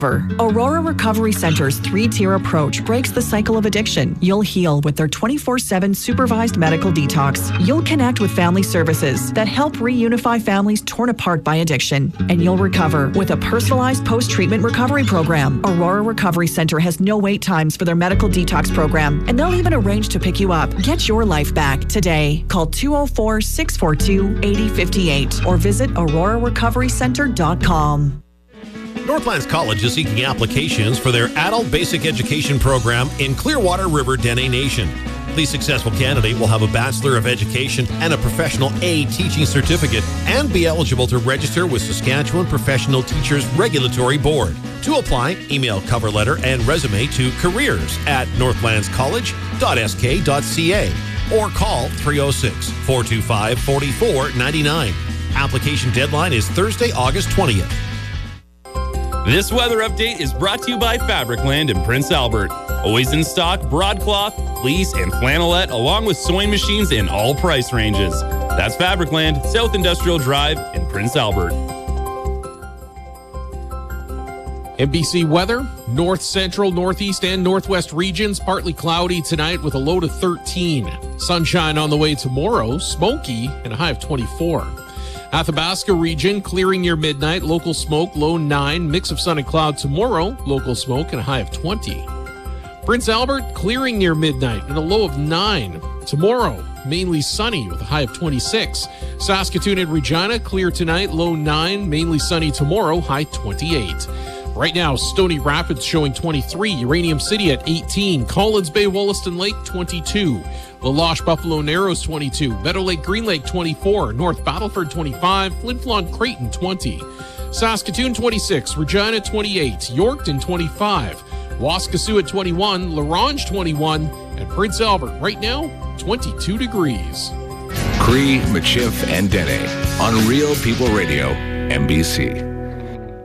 Aurora Recovery Center's 3-tier approach breaks the cycle of addiction. You'll heal with their 24/7 supervised medical detox. You'll connect with family services that help reunify families torn apart by addiction. And you'll recover with a personalized post-treatment recovery program. Aurora Recovery Center has no wait times for their medical detox program, and they'll even arrange to pick you up. Get your life back today. Call 204-642-8058 or visit aurorarecoverycenter.com. Northlands College is seeking applications for their adult basic education program in Clearwater River, Dene Nation. The successful candidate will have a Bachelor of Education and a Professional A teaching certificate and be eligible to register with Saskatchewan Professional Teachers Regulatory Board. To apply, email cover letter and resume to careers@northlandscollege.sk.ca or call 306-425-4499. Application deadline is Thursday, August 20th. This weather update is brought to you by Fabricland in Prince Albert. Always in stock, broadcloth, fleece, and flannelette, along with sewing machines in all price ranges. That's Fabricland, South Industrial Drive in Prince Albert. NBC weather, north, central, northeast, and northwest regions, partly cloudy tonight with a low to 13. Sunshine on the way tomorrow, smoky, and a high of 24. Athabasca region, clearing near midnight, local smoke, low 9, mix of sun and cloud tomorrow, local smoke, and a high of 20. Prince Albert, clearing near midnight and a low of 9. Tomorrow, mainly sunny with a high of 26. Saskatoon and Regina, clear tonight, low 9, mainly sunny tomorrow, high 28. Right now, Stony Rapids showing 23, Uranium City at 18, Collins Bay, Wollaston Lake 22, La Loche, Buffalo Narrows 22, Meadow Lake, Green Lake 24, North Battleford 25, Flin Flon, Creighton 20, Saskatoon 26, Regina 28, Yorkton 25, Waskesiu at 21, La Ronge 21, and Prince Albert right now 22 degrees. Cree, Michif, and Dene on Real People Radio, NBC.